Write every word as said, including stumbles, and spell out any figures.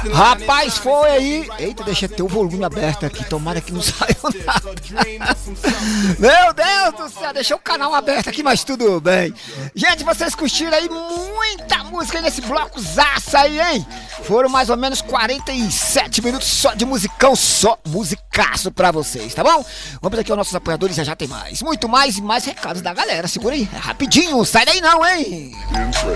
Rapaz, foi aí. Eita, deixa ter o volume aberto aqui. Tomara que não saia nada. Meu Deus do céu, deixei o canal aberto aqui, mas tudo bem. Gente, vocês curtiram aí muita música nesse bloco zaça aí, hein? Foram mais ou menos quarenta e sete minutos só de musicão, só musicaço pra vocês, tá bom? Vamos aqui aos nossos apoiadores, já já tem mais. Muito mais e mais recados da galera. Segura aí, é rapidinho, sai daí não, hein?